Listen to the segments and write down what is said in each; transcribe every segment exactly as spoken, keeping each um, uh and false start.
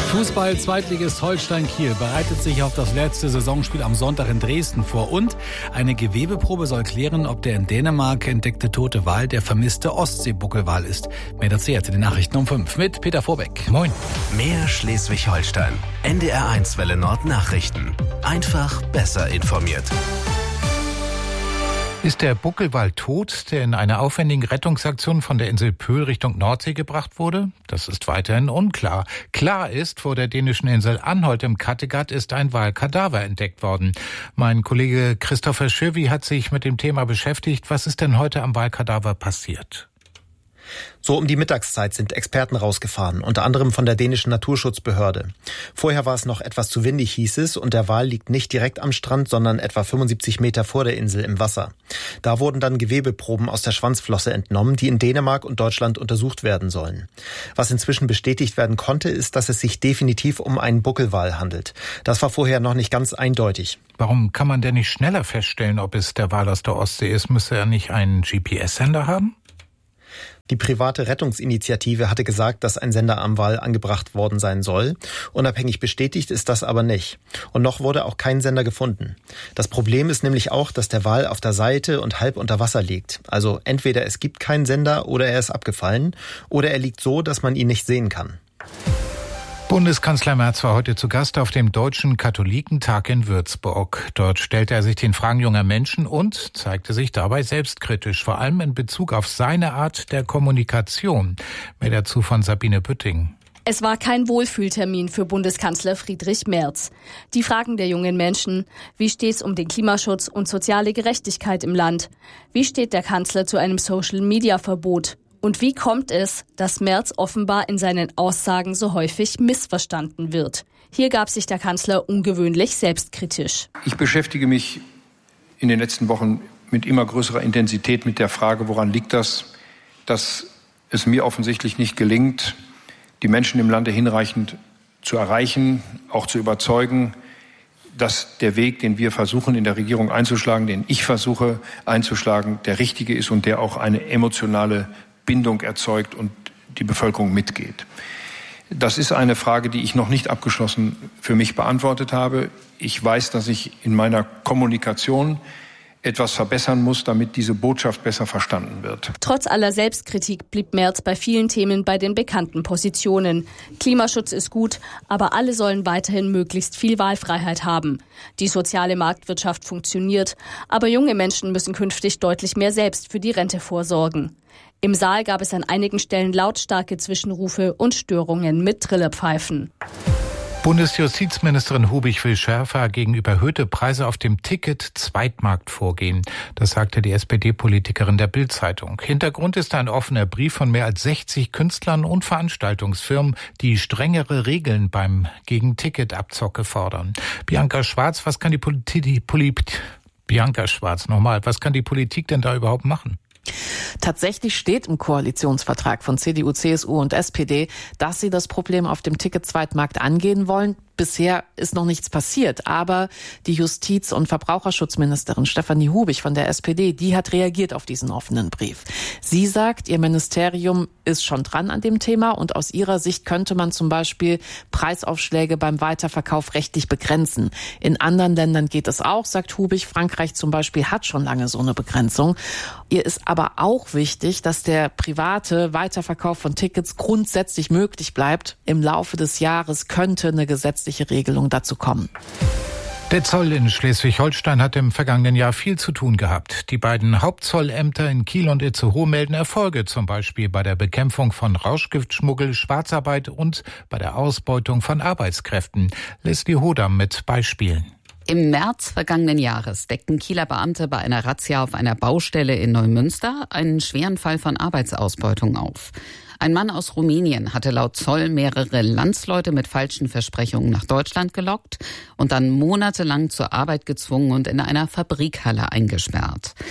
Fußball-Zweitligist Holstein Kiel bereitet sich auf das letzte Saisonspiel am Sonntag in Dresden vor und eine Gewebeprobe soll klären, ob der in Dänemark entdeckte tote Wal der vermisste Ostseebuckelwal ist. Mehr dazu jetzt in den Nachrichten um fünf mit Peter Vorbeck. Moin. Mehr Schleswig-Holstein. N D R eins Welle Nord Nachrichten. Einfach besser informiert. Ist der Buckelwal tot, der in einer aufwendigen Rettungsaktion von der Insel Pöhl Richtung Nordsee gebracht wurde? Das ist weiterhin unklar. Klar ist, vor der dänischen Insel Anholt im Kattegat ist ein Walkadaver entdeckt worden. Mein Kollege Christopher Schöwi hat sich mit dem Thema beschäftigt. Was ist denn heute am Walkadaver passiert? So um die Mittagszeit sind Experten rausgefahren, unter anderem von der dänischen Naturschutzbehörde. Vorher war es noch etwas zu windig, hieß es, und der Wal liegt nicht direkt am Strand, sondern etwa fünfundsiebzig Meter vor der Insel im Wasser. Da wurden dann Gewebeproben aus der Schwanzflosse entnommen, die in Dänemark und Deutschland untersucht werden sollen. Was inzwischen bestätigt werden konnte, ist, dass es sich definitiv um einen Buckelwal handelt. Das war vorher noch nicht ganz eindeutig. Warum kann man denn nicht schneller feststellen, ob es der Wal aus der Ostsee ist? Müsste er nicht einen G P S-Sender haben? Die private Rettungsinitiative hatte gesagt, dass ein Sender am Wal angebracht worden sein soll. Unabhängig bestätigt ist das aber nicht. Und noch wurde auch kein Sender gefunden. Das Problem ist nämlich auch, dass der Wal auf der Seite und halb unter Wasser liegt. Also entweder es gibt keinen Sender oder er ist abgefallen oder er liegt so, dass man ihn nicht sehen kann. Bundeskanzler Merz war heute zu Gast auf dem Deutschen Katholikentag in Würzburg. Dort stellte er sich den Fragen junger Menschen und zeigte sich dabei selbstkritisch, vor allem in Bezug auf seine Art der Kommunikation. Mehr dazu von Sabine Bütting. Es war kein Wohlfühltermin für Bundeskanzler Friedrich Merz. Die Fragen der jungen Menschen: Wie steht's um den Klimaschutz und soziale Gerechtigkeit im Land? Wie steht der Kanzler zu einem Social-Media-Verbot? Und wie kommt es, dass Merz offenbar in seinen Aussagen so häufig missverstanden wird? Hier gab sich der Kanzler ungewöhnlich selbstkritisch. Ich beschäftige mich in den letzten Wochen mit immer größerer Intensität mit der Frage, woran liegt das, dass es mir offensichtlich nicht gelingt, die Menschen im Lande hinreichend zu erreichen, auch zu überzeugen, dass der Weg, den wir versuchen in der Regierung einzuschlagen, den ich versuche einzuschlagen, der richtige ist und der auch eine emotionale Bindung erzeugt und die Bevölkerung mitgeht. Das ist eine Frage, die ich noch nicht abgeschlossen für mich beantwortet habe. Ich weiß, dass ich in meiner Kommunikation etwas verbessern muss, damit diese Botschaft besser verstanden wird. Trotz aller Selbstkritik blieb Merz bei vielen Themen bei den bekannten Positionen. Klimaschutz ist gut, aber alle sollen weiterhin möglichst viel Wahlfreiheit haben. Die soziale Marktwirtschaft funktioniert, aber junge Menschen müssen künftig deutlich mehr selbst für die Rente vorsorgen. Im Saal gab es an einigen Stellen lautstarke Zwischenrufe und Störungen mit Trillerpfeifen. Bundesjustizministerin Hubig will schärfer gegen überhöhte Preise auf dem Ticket-Zweitmarkt vorgehen. Das sagte die S P D-Politikerin der Bild-Zeitung. Hintergrund ist ein offener Brief von mehr als sechzig Künstlern und Veranstaltungsfirmen, die strengere Regeln beim gegen Ticketabzocke fordern. Bianca Schwarz, was kann die Politik, Poli, Bianca Schwarz, nochmal, was kann die Politik denn da überhaupt machen? Tatsächlich steht im Koalitionsvertrag von C D U, C S U und S P D, dass sie das Problem auf dem Ticket-Zweitmarkt angehen wollen. Bisher ist noch nichts passiert, aber die Justiz- und Verbraucherschutzministerin Stefanie Hubig von der S P D, die hat reagiert auf diesen offenen Brief. Sie sagt, ihr Ministerium ist schon dran an dem Thema und aus ihrer Sicht könnte man zum Beispiel Preisaufschläge beim Weiterverkauf rechtlich begrenzen. In anderen Ländern geht es auch, sagt Hubig. Frankreich zum Beispiel hat schon lange so eine Begrenzung. Ihr ist aber auch wichtig, dass der private Weiterverkauf von Tickets grundsätzlich möglich bleibt. Im Laufe des Jahres könnte eine gesetzliche Regelung dazu kommen. Der Zoll in Schleswig-Holstein hat im vergangenen Jahr viel zu tun gehabt. Die beiden Hauptzollämter in Kiel und Itzehoe melden Erfolge, zum Beispiel bei der Bekämpfung von Rauschgiftschmuggel, Schwarzarbeit und bei der Ausbeutung von Arbeitskräften. Leslie Hodam mit Beispielen. Im März vergangenen Jahres deckten Kieler Beamte bei einer Razzia auf einer Baustelle in Neumünster einen schweren Fall von Arbeitsausbeutung auf. Ein Mann aus Rumänien hatte laut Zoll mehrere Landsleute mit falschen Versprechungen nach Deutschland gelockt und dann monatelang zur Arbeit gezwungen und in einer Fabrikhalle eingesperrt.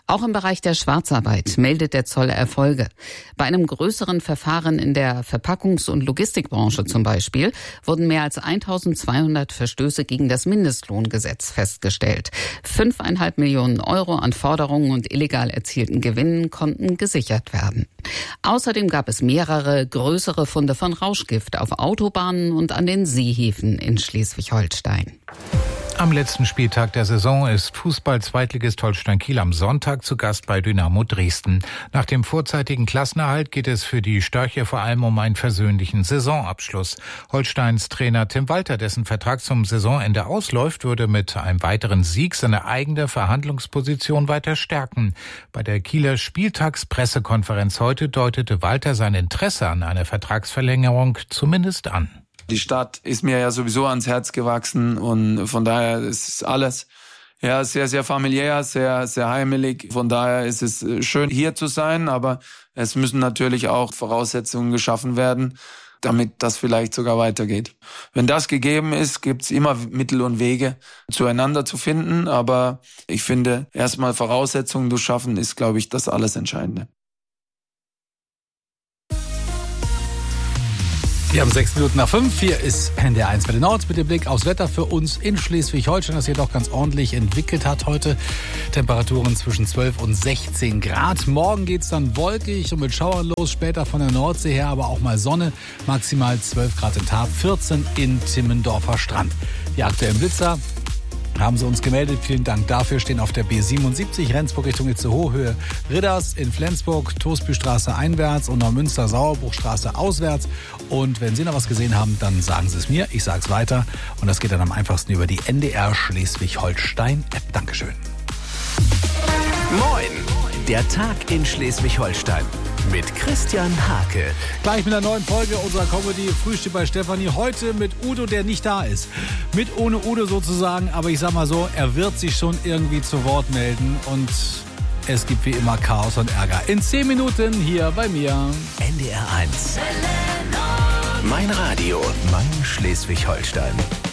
Auch im Bereich der Schwarzarbeit meldet der Zoll Erfolge. Bei einem größeren Verfahren in der Verpackungs- und Logistikbranche zum Beispiel wurden mehr als eintausendzweihundert Verstöße gegen das Mindestlohngesetz festgestellt. Fünfeinhalb Millionen Euro an Forderungen und illegal erzielten Gewinnen konnten gesichert werden. Außerdem gab es mehrere größere Funde von Rauschgift auf Autobahnen und an den Seehäfen in Schleswig-Holstein. Am letzten Spieltag der Saison ist Fußball-Zweitligist Holstein Kiel am Sonntag zu Gast bei Dynamo Dresden. Nach dem vorzeitigen Klassenerhalt geht es für die Störche vor allem um einen versöhnlichen Saisonabschluss. Holsteins Trainer Tim Walter, dessen Vertrag zum Saisonende ausläuft, würde mit einem weiteren Sieg seine eigene Verhandlungsposition weiter stärken. Bei der Kieler Spieltagspressekonferenz heute deutete Walter sein Interesse an einer Vertragsverlängerung zumindest an. Die Stadt ist mir ja sowieso ans Herz gewachsen und von daher ist alles ja sehr, sehr familiär, sehr, sehr heimelig. Von daher ist es schön, hier zu sein, aber es müssen natürlich auch Voraussetzungen geschaffen werden, damit das vielleicht sogar weitergeht. Wenn das gegeben ist, gibt's immer Mittel und Wege, zueinander zu finden, aber ich finde, erstmal Voraussetzungen zu schaffen, ist, glaube ich, das alles Entscheidende. Wir haben sechs Minuten nach fünf. Hier ist N D R eins Welle Nord mit dem Blick aufs Wetter für uns in Schleswig-Holstein, das hier doch ganz ordentlich entwickelt hat heute. Temperaturen zwischen zwölf und sechzehn Grad. Morgen geht's dann wolkig und mit Schauern los. Später von der Nordsee her aber auch mal Sonne. Maximal zwölf Grad in Tarp, vierzehn in Timmendorfer Strand. Die aktuellen Blitzer haben sie uns gemeldet. Vielen Dank dafür. Stehen auf der B siebenundsiebzig Rendsburg Richtung Itzehoe, Höhe Ridders in Flensburg, Toastbystraße einwärts und Neumünster Sauerbruchstraße auswärts. Und wenn Sie noch was gesehen haben, dann sagen Sie es mir. Ich sage es weiter. Und das geht dann am einfachsten über die N D R Schleswig-Holstein-App. Dankeschön. Moin, der Tag in Schleswig-Holstein mit Christian Hake. Gleich mit einer neuen Folge unserer Comedy Frühstück bei Stefanie. Heute mit Udo, der nicht da ist. Mit ohne Udo sozusagen, aber ich sag mal so, er wird sich schon irgendwie zu Wort melden und es gibt wie immer Chaos und Ärger. In zehn Minuten hier bei mir. N D R eins. Mein Radio, mein Schleswig-Holstein.